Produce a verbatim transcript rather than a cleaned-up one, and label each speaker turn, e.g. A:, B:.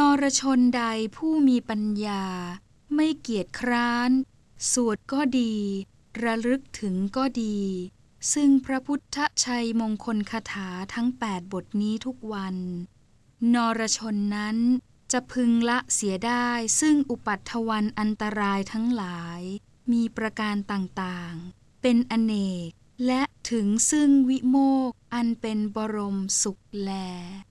A: รชนใดผู้มีปัญญาไม่เกียจคร้านสวดก็ดีระลึกถึงก็ดีซึ่งพระพุทธชัยมงคลคาถาทั้งแปดบทนี้ทุกวันนรชนนั้นจะพึงละเสียได้ซึ่งอุปัฏฐวันอันตรายทั้งหลายมีประการต่างๆเป็นอเนกและถึงซึ่งวิโมกข์อันเป็นบรมสุขแล